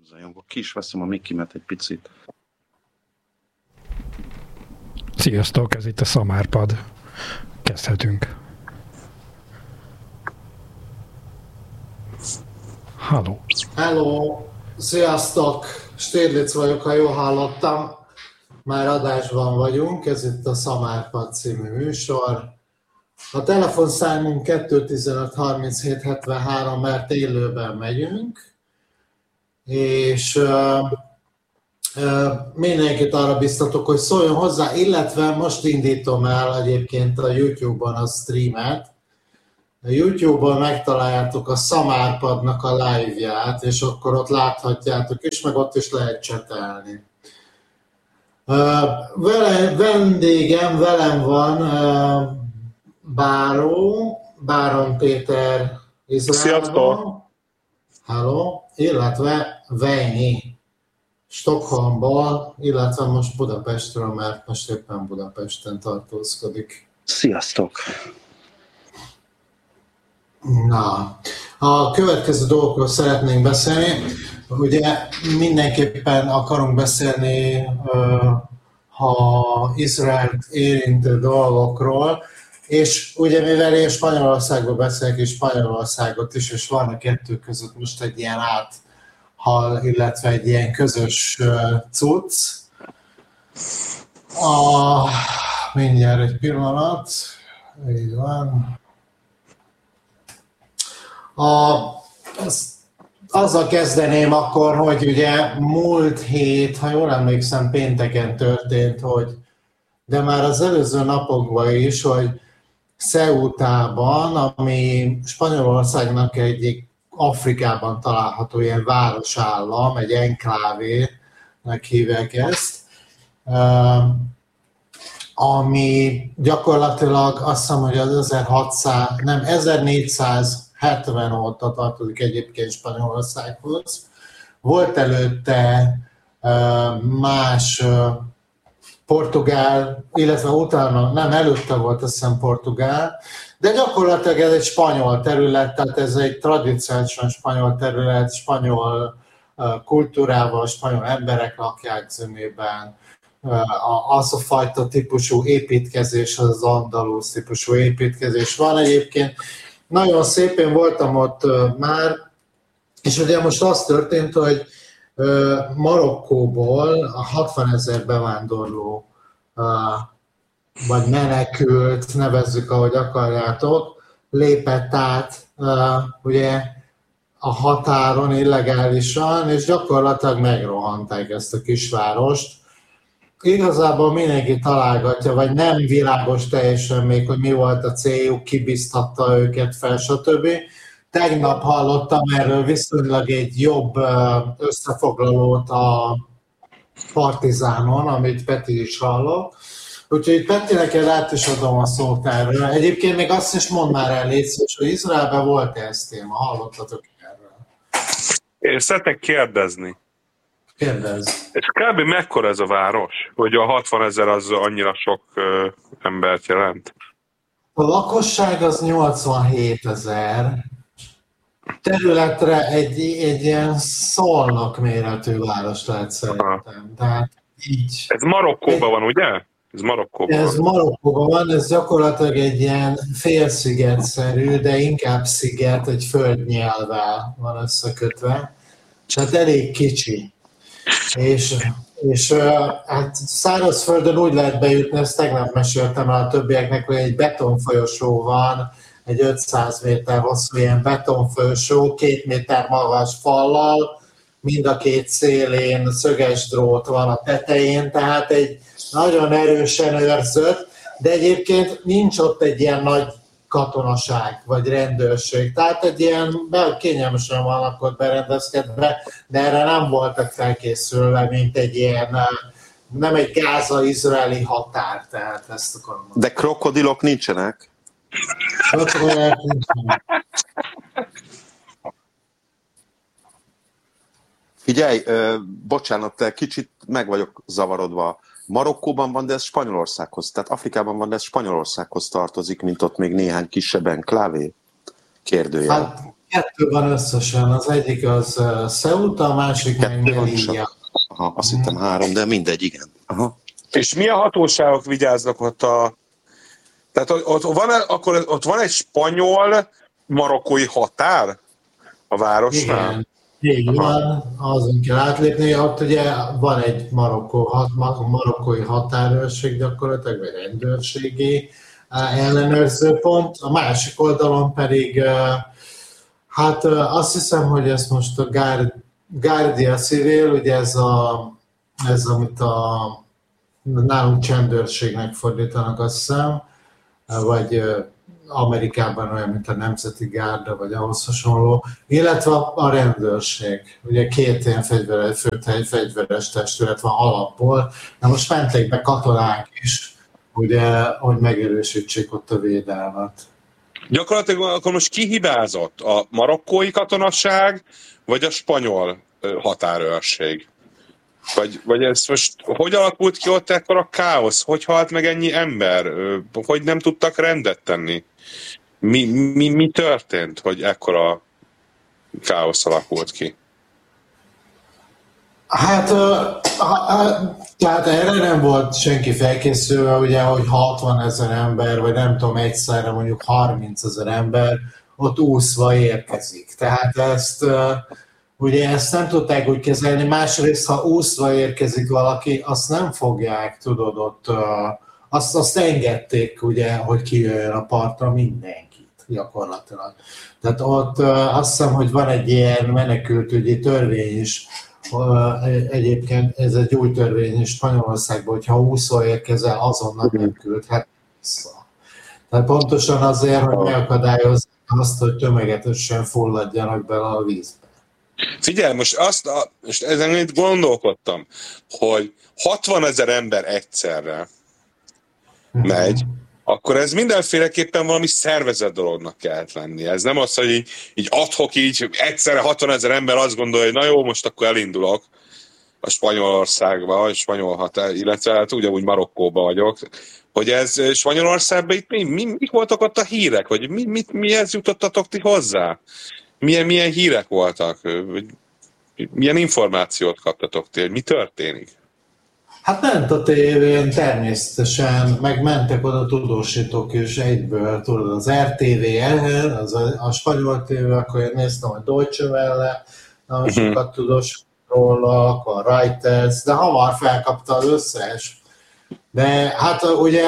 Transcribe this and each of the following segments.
Zajongok. Ki is veszem a Mikimet egy picit. Sziasztok, ez itt a Szamárpad. Kezdhetünk. Halló. Hello, sziasztok! Stérlic vagyok, ha jól hallottam. Már adásban vagyunk, ez itt a Szamárpad című műsor. A telefonszámunk 215 37 73, mert élőben megyünk. És mindenkit arra biztatok, hogy szóljon hozzá, illetve most indítom el egyébként a YouTube-on a streamet. A YouTube-on megtaláljátok a Szamárpadnak a live-ját, és akkor ott láthatjátok is, meg ott is lehet csetelni. Velem van Báron Péter Izraelban. Hello, illetve Vejni Stockholmból, illetve most Budapestről, mert most éppen Budapesten tartózkodik. Sziasztok! Na, a következő dolgokról szeretnénk beszélni. Ugye mindenképpen akarunk beszélni, ha Izraelt érintő dolgokról, és ugye mivel én Spanyolországból beszélek, és Spanyolországot is, és van a kettő között most egy ilyen áthal, illetve egy ilyen közös cucc. Mindjárt egy pillanat. Így van. Azzal kezdeném akkor, hogy ugye múlt hét, ha jól emlékszem, pénteken történt, de már az előző napokban is, hogy Ceutában, ami Spanyolországnak egyik Afrikában található ilyen városállam, egy enklávének hívják ezt, ami gyakorlatilag azt hiszem, hogy az 1470 óta tartozik egyébként Spanyolországhoz. Volt előtte más Portugál, illetve utána, nem, előtte volt azt hiszem Portugál, de gyakorlatilag ez egy spanyol terület, tehát ez egy tradicionálisan spanyol terület, spanyol kultúrával, spanyol emberek lakják zömében. Az a fajta típusú építkezés, az andalusz típusú építkezés van egyébként. Nagyon szépen voltam ott már, és ugye most az történt, hogy Marokkóból a 60 000 bevándorló, vagy menekült, nevezzük, ahogy akarjátok, lépett át ugye a határon illegálisan, és gyakorlatilag megrohanták ezt a kisvárost. Igazából mindenki találgatja, vagy nem világos teljesen még, hogy mi volt a céljuk, ki bíztatta őket fel, stb. Tegnap hallottam erről viszonylag egy jobb összefoglalót a Partizánon, amit Peti is hallott. Úgyhogy Peti, neked át is adom a szót erről. Egyébként még azt is mondd már el, létszés, hogy Izraelben volt ez téma, hallottatok erről? Én szeretnék kérdezni. Kérdezz. És kb. Mekkora ez a város, hogy a 60 000 az annyira sok embert jelent? A lakosság az 87 000. Területre egy ilyen Szolnok méretű város lehet szerintem. Tehát így. Ez Marokkóban van, ugye? Ez Marokkóban van, ez gyakorlatilag egy ilyen félszigetszerű, de inkább sziget, egy földnyelvvel van összekötve. Tehát elég kicsi. És hát szárazföldön úgy lehet bejutni, ezt tegnap meséltem el a többieknek, hogy egy betonfolyosó van, egy 500 méter hosszú ilyen betonfolyosó, 2 méter magas fallal, mind a két szélén szöges drót van a tetején, tehát egy nagyon erősen őrzött, de egyébként nincs ott egy ilyen nagy katonaság vagy rendőrség. Tehát egy ilyen kényelmesen vannak ott berendezkedve, de erre nem voltak felkészülve, mint egy ilyen, nem egy gáza-izraeli határ, tehát ezt akarom mondani. De krokodilok nincsenek? Krokodilok nincsenek. Figyelj, bocsánat, kicsit meg vagyok zavarodva. Marokkóban van, de ez Spanyolországhoz. Tehát Afrikában van, de ez Spanyolországhoz tartozik, mint ott még néhány kisebb enklávé? Kérdőjel. Hát Kettő van összesen, az egyik az Ceuta, a másik meg Melilla. Aha, azt hittem 3, de mindegy, igen. Aha. És milyen hatóságok vigyáznak ott Tehát ott van egy spanyol-marokkói határ a városnál? Igen, így van, azon kell átlépni. Ott ugye van egy marokkói határőrség gyakorlatilag, vagy rendőrségi ellenőrzőpont. A másik oldalon pedig, hát azt hiszem, hogy ezt most a Guardia Civil, ugye ez amit nálunk csendőrségnek fordítanak, azt hiszem, vagy Amerikában olyan, mint a Nemzeti Gárda, vagy ahhoz hasonló, illetve a rendőrség. Ugye 2 ilyen fegyveres testület van alapból, de most mentek be katonák is, ugye, hogy megerősítsék ott a védelmet. Gyakorlatilag akkor most ki hibázott? A marokkói katonasság, vagy a spanyol határőrség? Vagy ez most hogy alakult ki ott ekkor a káosz? Hogy halt meg ennyi ember? Hogy nem tudtak rendet tenni? Mi történt, hogy ekkora káosz alakult ki? Hát, tehát erre nem volt senki felkészülve, ugye, hogy 60 000 ember, vagy nem tudom, egyszerre mondjuk 30 000 ember ott úszva érkezik. Tehát ugye ezt nem tudták úgy kezelni. Másrészt, ha úszva érkezik valaki, azt nem fogják, tudod, ott azt engedték, ugye, hogy kijöjjön a partra mindenkit gyakorlatilag. Tehát ott azt hiszem, hogy van egy ilyen menekültügyi törvény is, egyébként ez egy új törvény is Spanyolországban, hogyha úszva érkezel, azonnal nem küldhet vissza. Tehát pontosan azért, hogy megakadályozzák azt, hogy tömegesen fulladjanak bele a vízbe. Figyelj, most ezen itt gondolkodtam, hogy 60 000 ember egyszerre megy, akkor ez mindenféleképpen valami szervezett dolognak kellett lenni. Ez nem az, hogy így ad-hoc, így egyszerre 60 000 ember azt gondolja, hogy na jó, most akkor elindulok a Spanyolországba, a spanyol határ, illetve hát ugyanúgy Marokkóba vagyok, hogy ez Spanyolországban itt mik voltak ott a hírek, vagy mihez jutottatok ti hozzá? Milyen hírek voltak? Milyen információt kaptatok ti? Mi történik? Hát ment a tévén természetesen, meg mentek oda tudósítók is egyből, tudod, az RTV, a spanyol tévé, akkor én néztem a Deutsche Welle, nagyon sokat tudós róla, a Reuters, de hamar felkapta az összes. De hát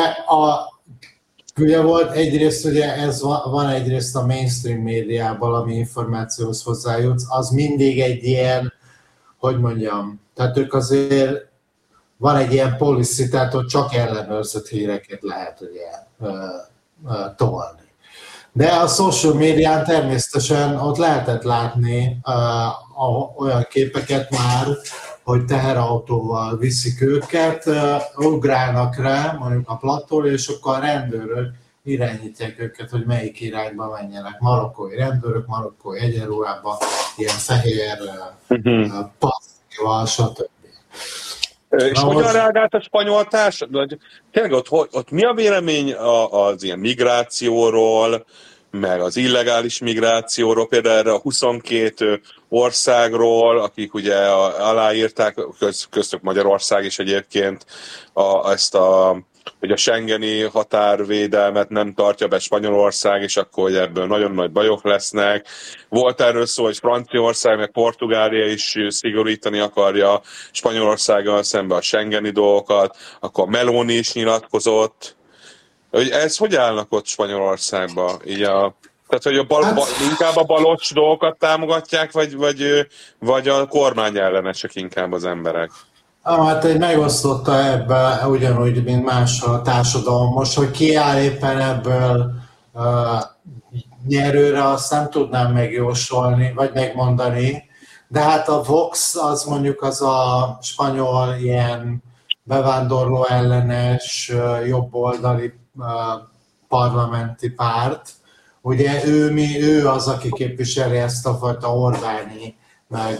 ugye volt egyrészt, ugye ez van egyrészt a mainstream médiában, ami információhoz hozzájutsz, az mindig egy ilyen, hogy mondjam, tehát ők azért van egy ilyen policy, tehát hogy csak ellenőrzött híreket lehet ugye tolni. De a social médián természetesen ott lehetett látni olyan képeket már, hogy teherautóval viszik őket, ugrálnak rá, mondjuk a plattól, és akkor a rendőrök irányítják őket, hogy melyik irányba menjenek. Marokkói rendőrök, marokkói egyenruhában, ilyen fehér passzíval, stb. És hogyan reagált a spanyol társadalom? Tényleg ott mi a vélemény az ilyen migrációról, meg az illegális migrációról, például erre a 22 országról, akik ugye aláírták, köztük Magyarország is egyébként hogy a schengeni határvédelmet nem tartja be Spanyolország, és akkor hogy ebből nagyon nagy bajok lesznek. Volt erről szó, hogy Franciaország, meg Portugália is szigorítani akarja Spanyolországgal szemben a schengeni dolgokat, akkor Meloni is nyilatkozott. Ez hogy állnak ott Spanyolországban? Tehát, hogy inkább a balos dolgokat támogatják, vagy a kormány ellenesek inkább az emberek? Hát egy megosztotta ebbe, ugyanúgy, mint más a társadalom. Most, hogy ki áll éppen ebből nyerőre, azt nem tudnám megjósolni, vagy megmondani. De hát a Vox, az mondjuk az a spanyol ilyen bevándorló ellenes, jobboldali parlamenti párt. Ugye ő az, aki képviseli ezt a fajta Orbáni, meg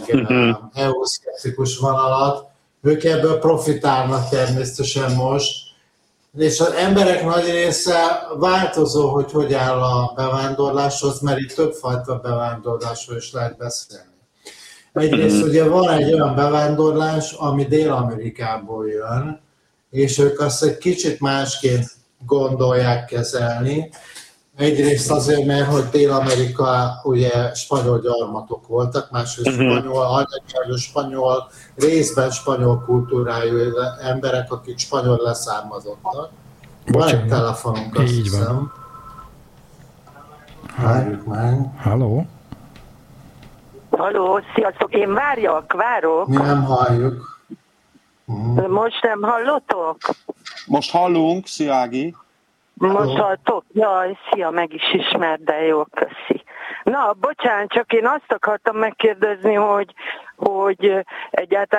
EU-szkeptikus vonalat. Ők ebből profitálnak természetesen most, És az emberek nagy része változó, hogy áll a bevándorláshoz, mert itt többfajta bevándorlásról is lehet beszélni. Egyrészt ugye van egy olyan bevándorlás, ami Dél-Amerikából jön, és ők azt egy kicsit másként gondolják kezelni. Egyrészt azért, mert hogy Dél-Amerika ugye spanyol gyarmatok voltak, másrészt spanyol, részben spanyol kultúrájú emberek, akik spanyol leszármazottak. Van egy telefonunk, azt így hiszem. Várjuk meg. Halló? Halló, sziasztok, én várok. Mi nem halljuk. Most nem hallotok? Most hallunk, szia Ági. Most hallottok? Jaj, szia, meg is ismert, de jó, köszi. Na, bocsánat, csak én azt akartam megkérdezni, hogy egyáltalán